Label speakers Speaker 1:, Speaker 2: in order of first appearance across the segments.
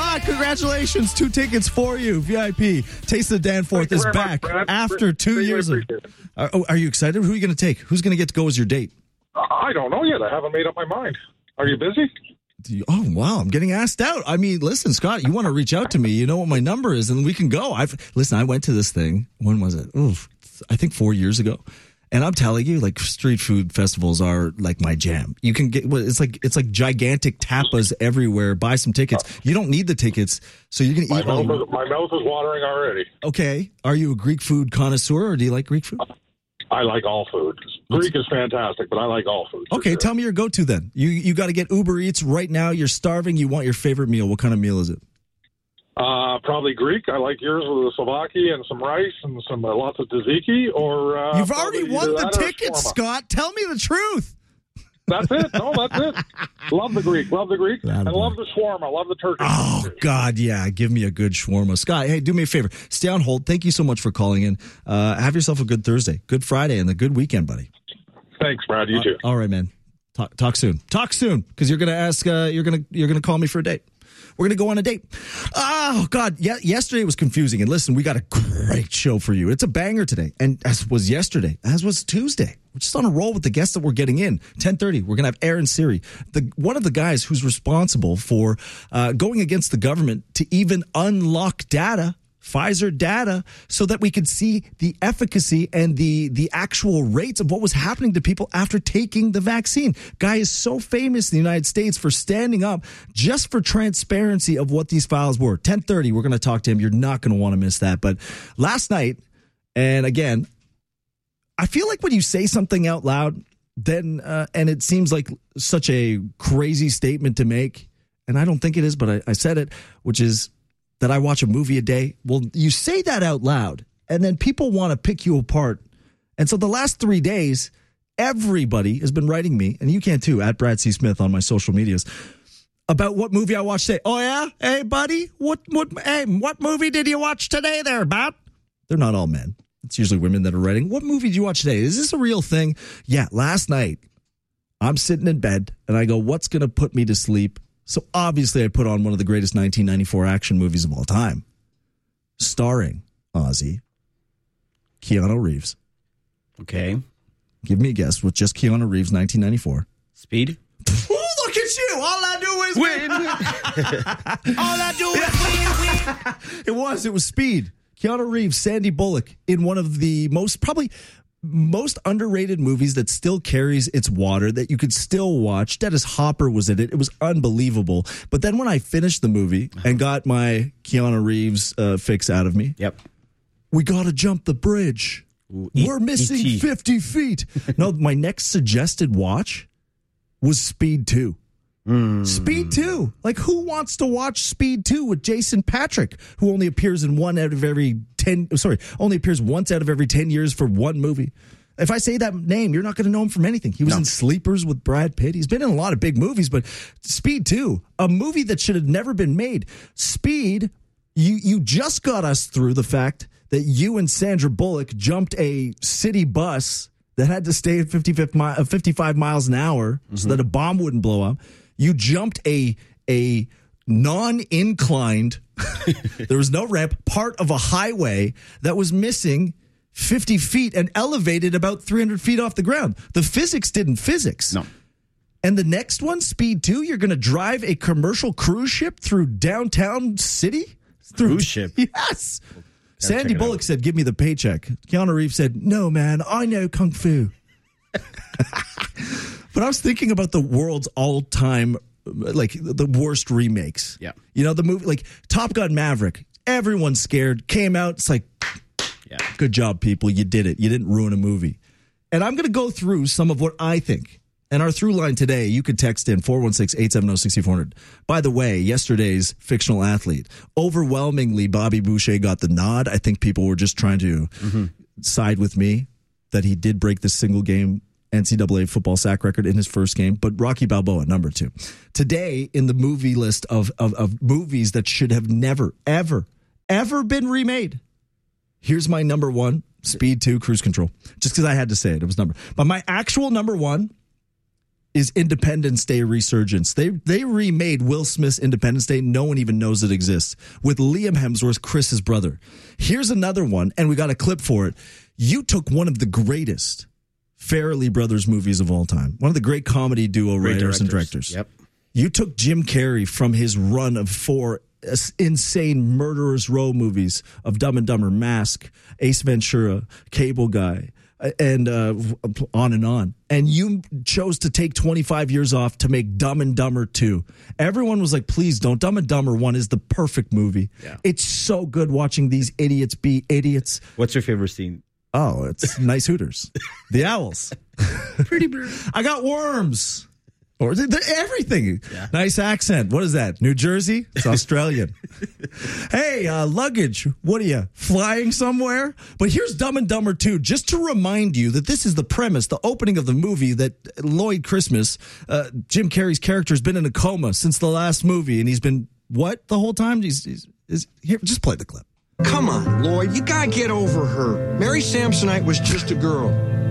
Speaker 1: Scott, congratulations. 2 tickets for you. VIP. Taste of Danforth is back after 2 years. Are you excited? Who are you going to take? Who's going to get to go as your date?
Speaker 2: I don't know yet. I haven't made up my mind. Are you busy?
Speaker 1: Oh, wow. I'm getting asked out. I mean, listen, Scott, you want to reach out to me. You know what my number is, and we can go. I went to this thing. When was it? I think 4 years ago. And I'm telling you, like, street food festivals are like my jam. You can get, it's like gigantic tapas everywhere. Buy some tickets. You don't need the tickets, so you can eat.
Speaker 2: My mouth is watering already.
Speaker 1: Okay. Are you a Greek food connoisseur, or do you like Greek food?
Speaker 2: I like all food. Greek is fantastic, but I like all food.
Speaker 1: Okay, tell me your go-to then. You got to get Uber Eats right now. You're starving. You want your favorite meal. What kind of meal is it?
Speaker 2: Probably Greek. I like yours with a souvlaki and some rice and some lots of tzatziki. Or
Speaker 1: you've already won the tickets, Scott. Tell me the truth.
Speaker 2: That's it. No, that's it. Love the Greek. Love the Greek. And love the shawarma. Love the turkey.
Speaker 1: Oh, God, yeah. Give me a good shawarma. Scott, hey, do me a favor. Stay on hold. Thank you so much for calling in. Have yourself a good Thursday, good Friday, and a good weekend, buddy.
Speaker 2: Thanks, Brad. You too.
Speaker 1: All right, man. Talk soon. Talk soon, because you're gonna ask. You're gonna call me for a date. We're going to go on a date. Oh, God. Yeah, yesterday was confusing. And listen, we got a great show for you. It's a banger today. And as was yesterday, as was Tuesday. We're just on a roll with the guests that we're getting in. 10:30, we're going to have Aaron Siri, one of the guys who's responsible for going against the government to even unlock data, Pfizer data, so that we could see the efficacy and the actual rates of what was happening to people after taking the vaccine. Guy is so famous in the United States for standing up just for transparency of what these files were. 10:30, we're going to talk to him. You're not going to want to miss that. But last night, and again, I feel like when you say something out loud, then and it seems like such a crazy statement to make, and I don't think it is, but I said it, which is that I watch a movie a day. Well, you say that out loud, and then people want to pick you apart. And so the last 3 days, everybody has been writing me, and you can too, at Brad C. Smith on my social medias, about what movie I watched today. Oh, yeah? Hey, buddy, what movie did you watch today there, Bob? They're not all men. It's usually women that are writing. What movie did you watch today? Is this a real thing? Yeah, last night, I'm sitting in bed, and I go, what's going to put me to sleep? So obviously I put on one of the greatest 1994 action movies of all time, starring Ozzy, Keanu Reeves.
Speaker 3: Okay.
Speaker 1: Give me a guess with just Keanu Reeves, 1994.
Speaker 3: Speed?
Speaker 1: Oh, look at you. All I do is win.
Speaker 3: All I do is win.
Speaker 1: It was Speed. Keanu Reeves, Sandy Bullock in one of the most underrated movies that still carries its water, that you could still watch. Dennis Hopper was in it. It was unbelievable. But then when I finished the movie and got my Keanu Reeves fix out of me, we got to jump the bridge. We're missing 50 feet. No, my next suggested watch was Speed 2. Speed 2. Like, who wants to watch Speed 2 with Jason Patrick, who only appears in only appears once out of every 10 years for one movie? If I say that name, you're not going to know him from anything. He was in Sleepers with Brad Pitt. He's been in a lot of big movies, but Speed 2, a movie that should have never been made. Speed, you just got us through the fact that you and Sandra Bullock jumped a city bus that had to stay at 55 miles an hour so that a bomb wouldn't blow up. You jumped a non-inclined, there was no ramp, part of a highway that was missing 50 feet and elevated about 300 feet off the ground. The physics didn't physics.
Speaker 3: No.
Speaker 1: And the next one, Speed 2, you're going to drive a commercial cruise ship through downtown city?
Speaker 3: Cruise ship?
Speaker 1: Yes. Sandy Bullock said, give me the paycheck. Keanu Reeves said, no, man, I know Kung Fu. But I was thinking about the world's all-time, like, the worst remakes.
Speaker 3: Yeah.
Speaker 1: You know, the movie, like, Top Gun Maverick. Everyone's scared. Came out. It's like, good job, people. You did it. You didn't ruin a movie. And I'm going to go through some of what I think. And our through line today, you could text in 416-870-6400. By the way, yesterday's fictional athlete, overwhelmingly Bobby Boucher got the nod. I think people were just trying to side with me that he did break the single game NCAA football sack record in his first game, but Rocky Balboa, number 2. Today, in the movie list of movies that should have never, ever been remade, here's my number 1, Speed 2, Cruise Control. Just because I had to say it, it was number. But my actual number 1 is Independence Day Resurgence. They remade Will Smith's Independence Day. No one even knows it exists. With Liam Hemsworth, Chris's brother. Here's another one, and we got a clip for it. You took one of the greatest Farrelly Brothers movies of all time. One of the great comedy duo writers and directors.
Speaker 3: Yep.
Speaker 1: You took Jim Carrey from his run of 4 insane Murderers Row movies of Dumb and Dumber, Mask, Ace Ventura, Cable Guy, and on and on. And you chose to take 25 years off to make Dumb and Dumber 2. Everyone was like, please don't. Dumb and Dumber 1 is the perfect movie.
Speaker 3: Yeah.
Speaker 1: It's so good watching these idiots be idiots.
Speaker 3: What's your favorite scene?
Speaker 1: Oh, it's Nice Hooters. The Owls.
Speaker 3: Pretty bird.
Speaker 1: I got worms. Or everything.
Speaker 3: Yeah.
Speaker 1: Nice accent. What is that? New Jersey? It's Australian. Hey, luggage. What are you, flying somewhere? But here's Dumb and Dumber 2, just to remind you that this is the premise, the opening of the movie, that Lloyd Christmas, Jim Carrey's character, has been in a coma since the last movie. And he's been, what, the whole time? He's here, just play the clip.
Speaker 4: Come on, Lloyd, you gotta get over her. Mary Samsonite was just a girl.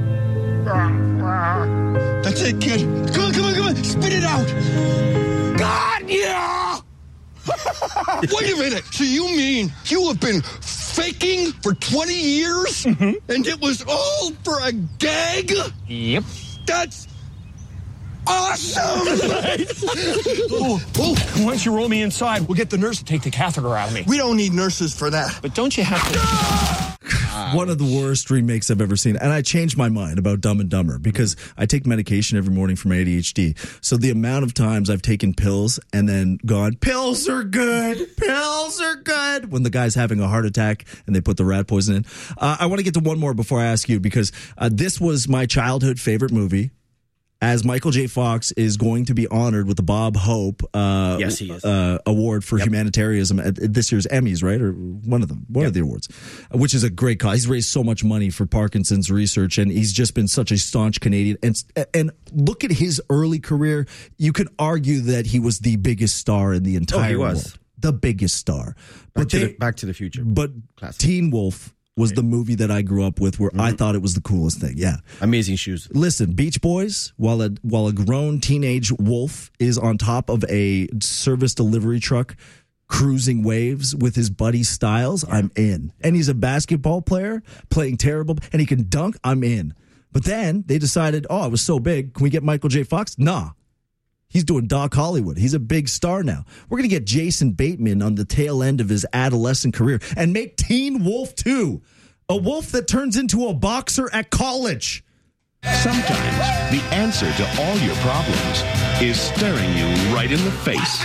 Speaker 4: That's it, kid. Come on. Spit it out. God, yeah! Wait a minute. So you mean you have been faking for 20 years? And it was all for a gag?
Speaker 5: Yep.
Speaker 4: That's awesome!
Speaker 5: Why don't you roll me inside? We'll get the nurse to take the catheter out of me.
Speaker 4: We don't need nurses for that.
Speaker 5: But don't you have to...
Speaker 1: One of the worst remakes I've ever seen. And I changed my mind about Dumb and Dumber because I take medication every morning for my ADHD. So the amount of times I've taken pills and then gone, pills are good. Pills are good. When the guy's having a heart attack and they put the rat poison in. I want to get to one more before I ask you, because this was my childhood favorite movie. As Michael J. Fox is going to be honored with the Bob Hope
Speaker 3: Yes, he is.
Speaker 1: award for humanitarianism at this year's Emmys, right? Or one of the awards, which is a great cause. He's raised so much money for Parkinson's research, and he's just been such a staunch Canadian. And look at his early career. You could argue that he was the biggest star in the entire world. The biggest star.
Speaker 3: Back to the Future.
Speaker 1: But
Speaker 3: Classic.
Speaker 1: Teen Wolf was the movie that I grew up with where I thought it was the coolest thing. Yeah.
Speaker 3: Amazing shoes.
Speaker 1: Listen, Beach Boys, while a grown teenage wolf is on top of a service delivery truck cruising waves with his buddy Styles, I'm in. And he's a basketball player playing terrible, and he can dunk, I'm in. But then they decided, oh, it was so big, can we get Michael J. Fox? Nah. He's doing Doc Hollywood. He's a big star now. We're going to get Jason Bateman on the tail end of his adolescent career and make Teen Wolf 2 a wolf that turns into a boxer at college.
Speaker 6: Sometimes the answer to all your problems is staring you right in the face.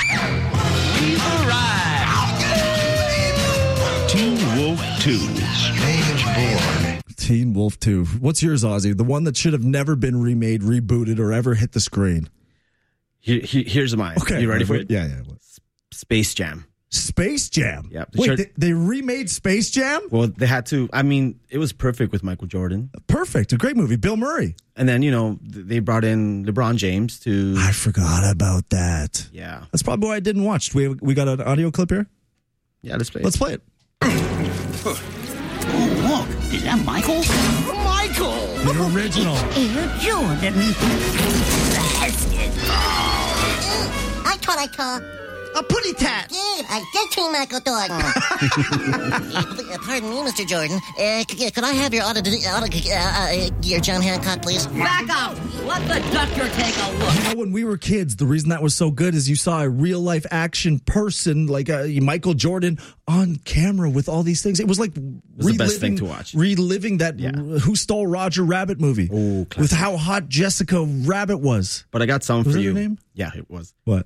Speaker 6: Teen Wolf 2.
Speaker 1: Teen Wolf 2. What's yours, Ozzy? The one that should have never been remade, rebooted, or ever hit the screen.
Speaker 3: Here's mine.
Speaker 1: Okay.
Speaker 3: You ready for it?
Speaker 1: Yeah.
Speaker 3: Space Jam.
Speaker 1: Space Jam?
Speaker 3: Yep.
Speaker 1: Wait, they remade Space Jam?
Speaker 3: Well, they had to. I mean, it was perfect with Michael Jordan.
Speaker 1: Perfect. A great movie. Bill Murray.
Speaker 3: And then, they brought in LeBron James to...
Speaker 1: I forgot about that.
Speaker 3: Yeah.
Speaker 1: That's probably why I didn't watch. We got an audio clip here?
Speaker 3: Yeah, let's play it.
Speaker 1: Let's play it.
Speaker 7: Oh, look. Is that Michael? Michael!
Speaker 1: The original.
Speaker 7: Air Jordan.
Speaker 8: I call.
Speaker 1: A putty tat.
Speaker 8: Good. I did train Michael Jordan. Pardon me, Mr. Jordan. Could I have your your John Hancock, please?
Speaker 9: Back up. Let the doctor take a look.
Speaker 1: You know, when we were kids, the reason that was so good is you saw a real-life action person like Michael Jordan on camera with all these things. It was like
Speaker 3: the best thing to watch.
Speaker 1: Reliving that Who Stole Roger Rabbit movie.
Speaker 3: Oh,
Speaker 1: with how hot Jessica Rabbit was.
Speaker 3: But I got something
Speaker 1: Was
Speaker 3: for
Speaker 1: that
Speaker 3: you.
Speaker 1: her name?
Speaker 3: Yeah, it was.
Speaker 1: What?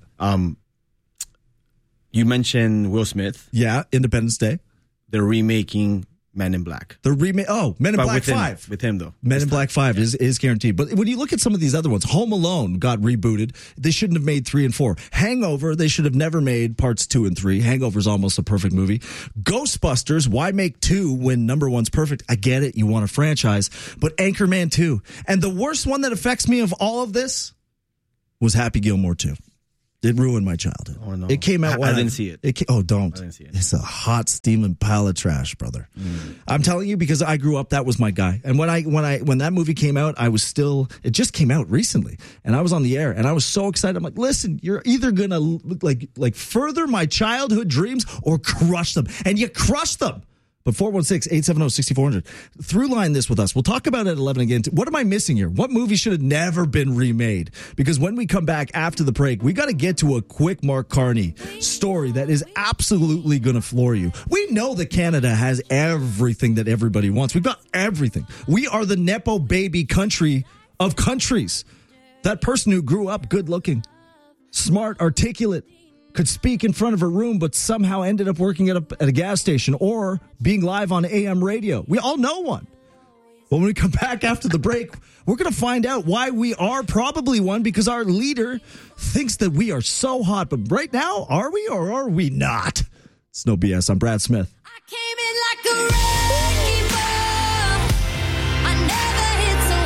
Speaker 3: You mentioned Will Smith.
Speaker 1: Yeah, Independence Day.
Speaker 3: They're remaking Men in Black.
Speaker 1: The remake. Oh, Men in Black 5.
Speaker 3: With him, though.
Speaker 1: Men in Black 5 is guaranteed. But when you look at some of these other ones, Home Alone got rebooted. They shouldn't have made 3 and 4. Hangover, they should have never made parts 2 and 3. Hangover's almost a perfect movie. Ghostbusters, why make 2 when number 1's perfect? I get it. You want a franchise. But Anchorman 2. And the worst one that affects me of all of this was Happy Gilmore 2. It ruined my childhood.
Speaker 3: Oh, no.
Speaker 1: It came out when
Speaker 3: I didn't see it.
Speaker 1: Don't.
Speaker 3: I didn't see it.
Speaker 1: It's a hot, steaming pile of trash, brother. I'm telling you, because I grew up, that was my guy. And when that movie came out, it just came out recently, and I was on the air, and I was so excited. I'm like, listen, you're either gonna like further my childhood dreams or crush them, and you crushed them. But 416-870-6400. Through line this with us. We'll talk about it at 11 again. What am I missing here? What movie should have never been remade? Because when we come back after the break, we got to get to a quick Mark Carney story that is absolutely going to floor you. We know that Canada has everything that everybody wants. We've got everything. We are the Nepo baby country of countries. That person who grew up good looking, smart, articulate, could speak in front of a room, but somehow ended up working at a gas station or being live on AM radio. We all know one. But when we come back after the break, we're going to find out why we are probably one, because our leader thinks that we are so hot. But right now, are we or are we not? It's No BS. I'm Brad Smith.
Speaker 10: I came in like a wrecking ball. I never hit so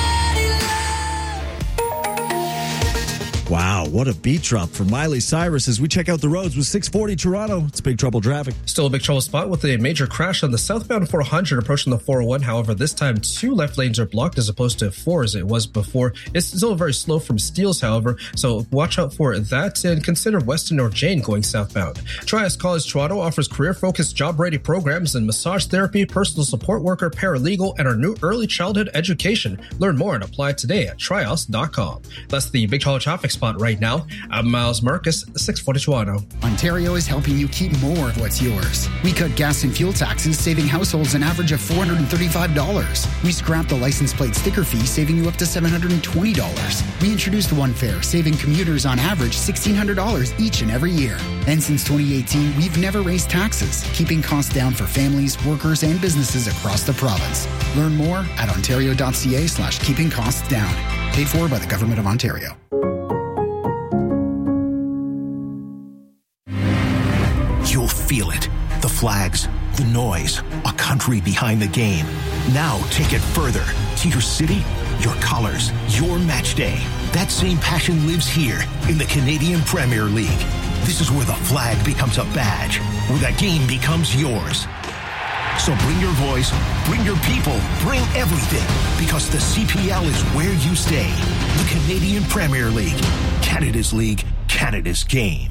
Speaker 10: hard in love.
Speaker 1: Wow, what a beat drop from Miley Cyrus as we check out the roads with 640 Toronto. It's big trouble traffic.
Speaker 11: Still a big trouble spot with a major crash on the southbound 400 approaching the 401. However, this time 2 left lanes are blocked as opposed to 4 as it was before. It's still very slow from Steeles, however, so watch out for that and consider Weston or Jane going southbound. Trias College Toronto offers career-focused, job-ready programs in massage therapy, personal support worker, paralegal, and our new early childhood education. Learn more and apply today at trios.com. That's the big trouble traffic spot right now. I'm Miles Marcus, 640 Toronto.
Speaker 12: Ontario is helping you keep more of what's yours. We cut gas and fuel taxes, saving households an average of $435. We scrapped the license plate sticker fee, saving you up to $720. We introduced One Fare, saving commuters on average $1,600 each and every year. And since 2018, we've never raised taxes, keeping costs down for families, workers, and businesses across the province. Learn more at ontario.ca/keeping costs down. Paid for by the Government of Ontario.
Speaker 13: You'll feel it. The flags, the noise, a country behind the game. Now take it further to your city, your colors, your match day. That same passion lives here in the Canadian Premier League. This is where the flag becomes a badge, where the game becomes yours. So bring your voice, bring your people, bring everything, because the CPL is where you stay. The Canadian Premier League, Canada's league, Canada's game.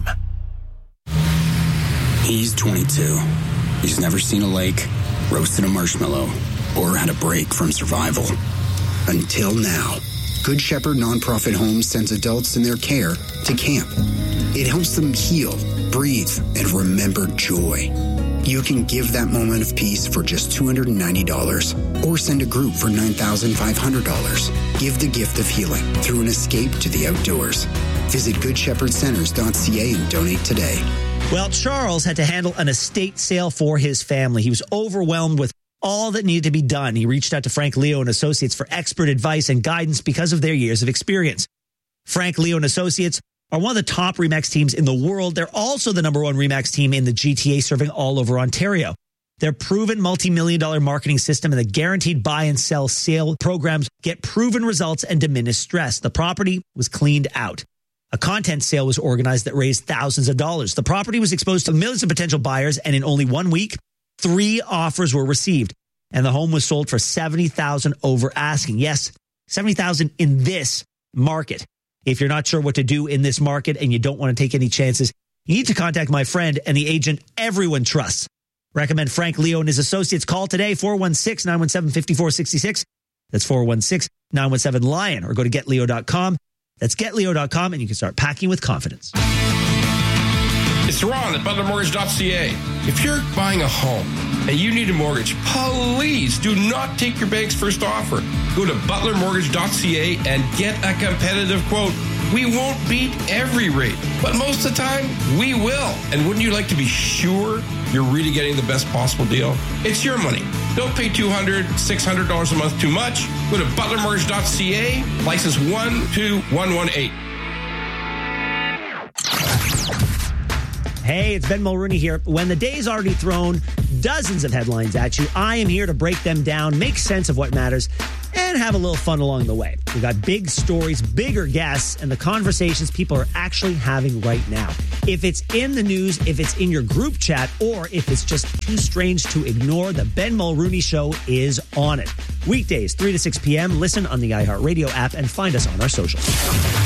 Speaker 14: He's 22. He's never seen a lake, roasted a marshmallow, or had a break from survival. Until now. Good Shepherd Nonprofit Home sends adults in their care to camp. It helps them heal, breathe, and remember joy. You can give that moment of peace for just $290 or send a group for $9,500. Give the gift of healing through an escape to the outdoors. Visit GoodShepherdCenters.ca and donate today.
Speaker 15: Well, Charles had to handle an estate sale for his family. He was overwhelmed with all that needed to be done. He reached out to Frank Leo and Associates for expert advice and guidance because of their years of experience. Frank Leo and Associates are one of the top RE/MAX teams in the world. They're also the number 1 RE/MAX team in the GTA, serving all over Ontario. Their proven multi-million-dollar marketing system and the guaranteed buy and sell sale programs get proven results and diminish stress. The property was cleaned out. A content sale was organized that raised thousands of dollars. The property was exposed to millions of potential buyers, and in only 1 week, 3 offers were received, and the home was sold for $70,000 over asking. Yes, $70,000 in this market. If you're not sure what to do in this market and you don't want to take any chances, you need to contact my friend and the agent everyone trusts. Recommend Frank Leo and his associates. Call today, 416-917-5466. That's 416-917-LION, or go to getleo.com. That's getleo.com, and you can start packing with confidence.
Speaker 16: It's Ron at ButlerMortgage.ca. If you're buying a home and you need a mortgage, please do not take your bank's first offer. Go to ButlerMortgage.ca and get a competitive quote. We won't beat every rate, but most of the time, we will. And wouldn't you like to be sure you're really getting the best possible deal? It's your money. Don't pay $200, $600 a month too much. Go to ButlerMortgage.ca, license 12118.
Speaker 15: Hey, it's Ben Mulrooney here. When the day's already thrown dozens of headlines at you, I am here to break them down, make sense of what matters, and and have a little fun along the way. We got big stories, bigger guests, and the conversations people are actually having right now. If it's in the news, if it's in your group chat, or if it's just too strange to ignore, the Ben Mulrooney Show is on it. Weekdays, 3 to 6 p.m. Listen on the iHeartRadio app and find us on our socials.